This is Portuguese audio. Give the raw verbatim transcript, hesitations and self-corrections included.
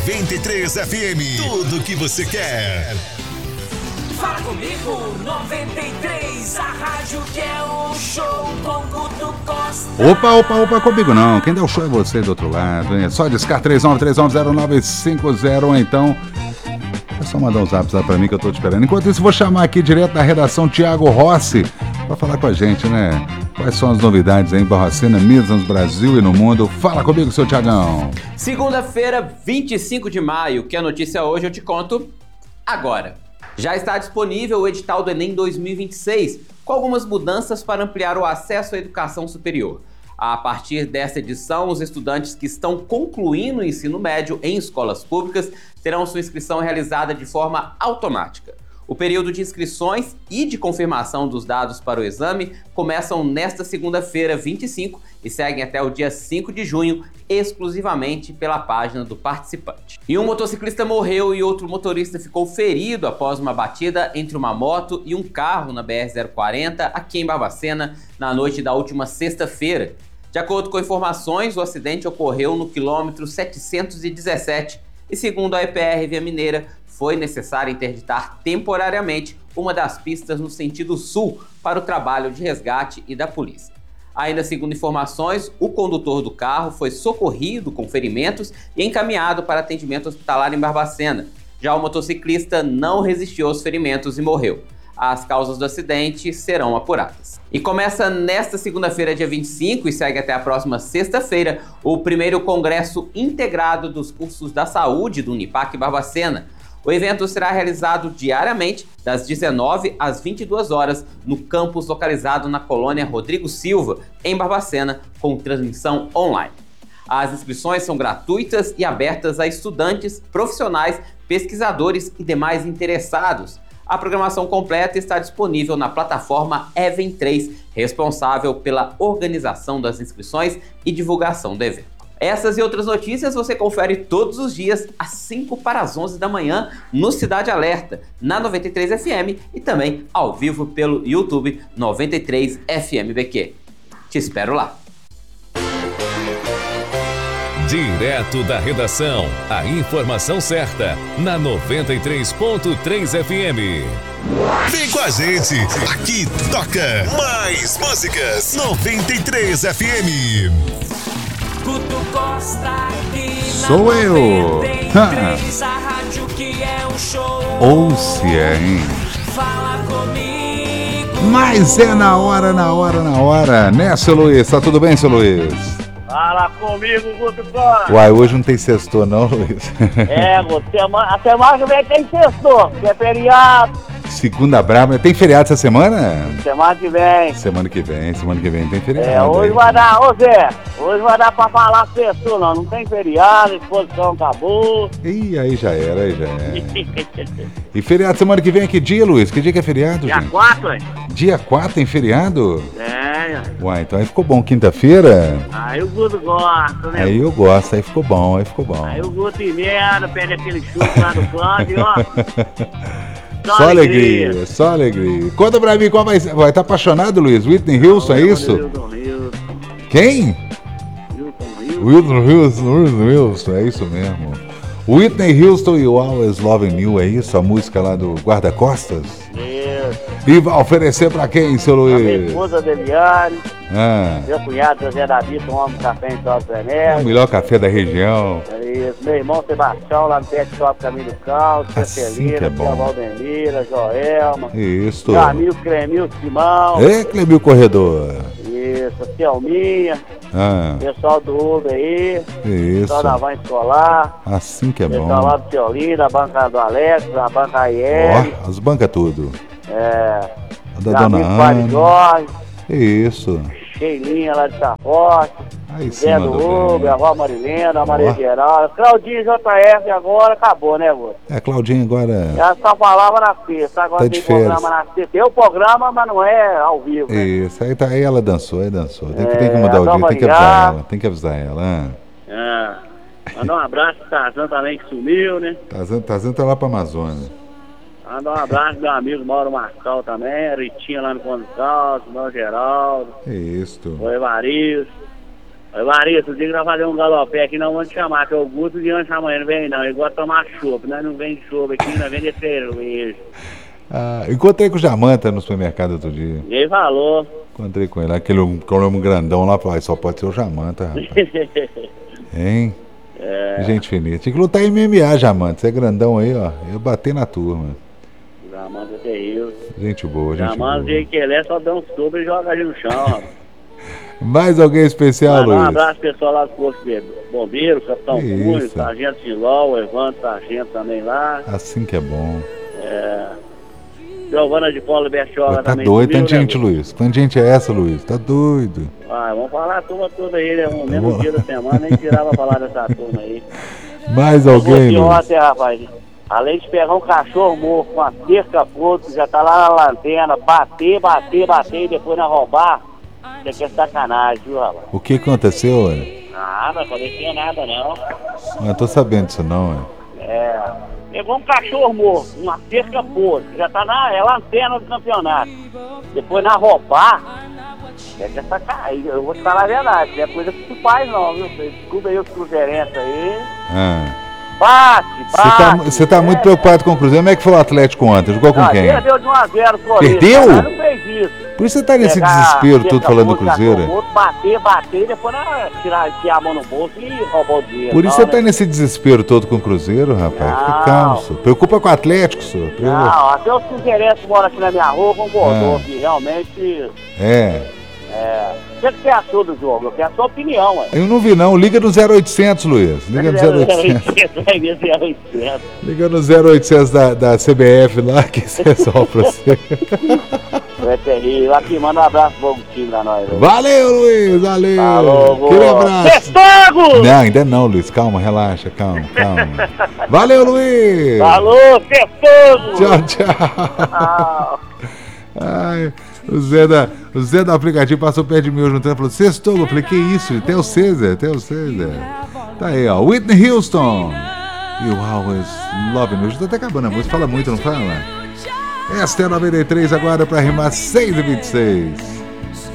noventa e três F M, tudo que você quer. Fala comigo, noventa e três, a rádio que é um show com Guto Costa. Opa, opa, opa, comigo não. Quem dá o show é você do outro lado. É só discar três nove três nove zero nove cinco zero, então é só mandar um zap lá pra mim que eu tô te esperando. Enquanto isso, vou chamar aqui direto da redação Thiago Rossi pra falar com a gente, né? Quais são as novidades aí em Barbacena, Minas, Brasil e no mundo? Fala comigo, seu Thiagão. Segunda-feira, vinte e cinco de maio, que é a notícia hoje eu te conto agora. Já está disponível o edital do Enem dois mil e vinte e seis, com algumas mudanças para ampliar o acesso à educação superior. A partir desta edição, os estudantes que estão concluindo o ensino médio em escolas públicas terão sua inscrição realizada de forma automática. O período de inscrições e de confirmação dos dados para o exame começam nesta segunda-feira, vinte e cinco, e seguem até o dia cinco de junho, exclusivamente pela página do participante. E um motociclista morreu e outro motorista ficou ferido após uma batida entre uma moto e um carro na B R zero quarenta, aqui em Barbacena, na noite da última sexta-feira. De acordo com informações, o acidente ocorreu no quilômetro setecentos e dezessete e, segundo a E P R Via Mineira, foi necessário interditar temporariamente uma das pistas no sentido sul para o trabalho de resgate e da polícia. Ainda segundo informações, o condutor do carro foi socorrido com ferimentos e encaminhado para atendimento hospitalar em Barbacena. Já o motociclista não resistiu aos ferimentos e morreu. As causas do acidente serão apuradas. E começa nesta segunda-feira, dia vinte e cinco, e segue até a próxima sexta-feira, o primeiro Congresso Integrado dos Cursos da Saúde do Unipac Barbacena. O evento será realizado diariamente, das dezenove às vinte e duas horas, no campus localizado na colônia Rodrigo Silva, em Barbacena, com transmissão online. As inscrições são gratuitas e abertas a estudantes, profissionais, pesquisadores e demais interessados. A programação completa está disponível na plataforma Even três, responsável pela organização das inscrições e divulgação do evento. Essas e outras notícias você confere todos os dias às cinco para as onze da manhã no Cidade Alerta, na noventa e três F M e também ao vivo pelo YouTube noventa e três F M B Q. Te espero lá. Direto da redação, a informação certa na noventa e três ponto três F M. Vem com a gente, aqui toca mais músicas. noventa e três F M. Guto Costa aqui na Sou eu. noventa e três, a rádio que é um show. Ou se é, hein? Fala comigo. Mas é na hora, na hora, na hora, né, seu Luiz? Tá tudo bem, seu Luiz? Fala comigo, Guto Costa. Uai, hoje não tem sextou não, Luiz? É, Guto, semana, a semana que vem tem sexto, que é feriado. Segunda brava. Tem feriado essa semana? Semana que vem. Semana que vem, semana que vem tem feriado. É, hoje aí. vai dar, ô Zé, hoje vai dar pra falar sexto, não. Não tem feriado, a exposição acabou. Ih, aí já era, aí já era. E feriado semana que vem é que dia, Luiz? Que dia que é feriado, Dia gente? quatro, hein? Dia quatro tem feriado? É, Uai, então aí ficou bom. Quinta-feira? aí o Guto gosta, né? Aí eu gosto, aí ficou bom, aí ficou bom. Aí o Guto emenda, pede aquele chute lá do plano e ó. Só alegria, só alegria. Conta pra mim qual vai ser. Vai estar apaixonado, Luiz? Whitney Houston, é isso? Wilton Wilson. Quem? Wilton Wilson. Wilton Houston, Wilton Houston, é isso mesmo. Whitney Houston e o Always Loving You, é isso? A música lá do Guarda-Costas? Isso. E vai oferecer pra quem, seu A minha Luiz? esposa Deliane, Ah, meu cunhado José Davi, tomando café em Salto é o Venério. melhor café da região. É isso. Meu irmão Sebastião, lá no Pet Shop Caminho do Caos, Assim Celina, que é bom. Tia Valdemira, Joelma, Isso. meu amigo Cremil Simão, É, Clemil Corredor. isso, Selminha, Ah, pessoal do Uber aí, isso. pessoal da Van Escolar, Assim que é bom. pessoal lá do Ciolino, da banca do Alex, da banca Aiel, Ó, as bancas tudo. é, A da meu Dona amigo Padre Ana. Jorge, Isso. Sheilinha lá de Saforte, Aí sim, Zé do mandou Uber, bem. a Vó Marilena, a Maria Ó. Geralda, Claudinho J F agora acabou, né, vô? É, Claudinha agora. Ela só falava na sexta, agora Tá tem de férias. programa na sexta. Tem o programa, mas não é ao vivo, né? Isso, aí, tá, aí ela dançou, aí dançou. Tem que, É, tem que mudar o a dia, tem que Maria. avisar ela, tem que avisar ela. Ah. É. Mandar um abraço pro Tarzan também, que sumiu, né? Tazan, Tazan tá lá pra Amazônia. Mandar um abraço pro meu amigo Mauro Marcal também, a Ritinha lá no Conde Calço, o Dom Geraldo, Isso. o Evaristo. Oi, Marisa, diga que nós fazer um galopé aqui, não vamos te chamar, que o Guto de antes amanhã não vem não, ele gosta de tomar chopp, nós não vende chopp aqui, nós vende cerveja. Ah, encontrei com o Jamanta no supermercado outro dia. E ele falou. Encontrei com ele, aquele um grandão lá, falei, só pode ser o Jamanta, rapaz. Hein? É. Gente fininha. Tinha que lutar em M M A, Jamanta. Você é grandão aí, ó. Eu bati na turma. Jamanta é terrível. Gente boa, gente Jamanta, boa. do jeito que ele é, só dá um sopro e joga ali no chão, ó. Mais alguém especial, Mandar Luiz? um abraço pessoal lá do Corpo de Bombeiro, Capitão Que Cunha, isso. Sargento Siló, o Evandro Sargento também lá. Assim que é bom. É. Giovana de Paulo Bertiola Pô, tá também. doido, subiu, tanta né, gente, Luiz. Quanta gente é essa, Luiz? Tá doido. Ah, vamos falar a turma toda aí, né? Um mesmo Vamos lá. dia da semana, nem tirava pra falar dessa turma aí. Mais alguém, Você Luiz? ontem, rapaz, além de pegar um cachorro morto com a cerca podre, já tá lá na lanterna, bater, bater, bater e depois na roubar, isso aqui é sacanagem, viu, rapaz? O que aconteceu, ué? Nada, não acontecia nada, não. Não tô sabendo disso não, ué. É. Pegou um cachorro morto, uma cerca podre, já tá na é lanterna do campeonato. Depois na roubar, é que é sacanagem. Eu vou te falar a verdade, não é coisa que se faz não, viu? Desculpa aí os cruzeirenses aí. Ah. Bate, Você tá, bate. você tá muito preocupado com o Cruzeiro. Como é que foi o Atlético ontem? Jogou com Ah, quem? perdeu de um a zero pro Perdeu? Corinthians, mas não fez isso. Por isso você tá nesse Pegar, desespero cerca todo falando do podre, Cruzeiro. cachorro morto, bater, bater, e depois na, tirar, enfiar a mão no bolso e roubar o dinheiro. Por isso não, você tá né? nesse desespero todo com o Cruzeiro, rapaz. Fica Não. calmo, senhor. Preocupa com o Atlético, senhor. Preocupa. Não, até os cruzeirenses que moram aqui na minha rua concordou Ah. que realmente... É. É... O que você achou do jogo? Eu quero a sua opinião, ué. Eu não vi não. Liga no zero oitocentos, Luiz. Liga no zero oitocentos. Vai ver zero oitocentos. Liga no zero oitocentos da, da C B F lá que você resolve pra você. É terrível. Aqui, manda um abraço pro time pra nós. Velho. Valeu, Luiz. Valeu. Falou, Aquele boa. abraço. Testogo! Não, ainda não, Luiz. Calma, relaxa. Calma, calma. Valeu, Luiz. Falou, Testogo! Tchau, tchau. Tchau. Ai, o Zé, da, o Zé do aplicativo passou perto de mim hoje no tempo e falou: Sextou, eu falei: Que isso? Tem o César, tem o César. Tá aí, ó. Whitney Houston. You always love me. Hoje tá até acabando a música, fala muito, não fala? Esta é a noventa e três agora pra rimar seis e vinte e seis.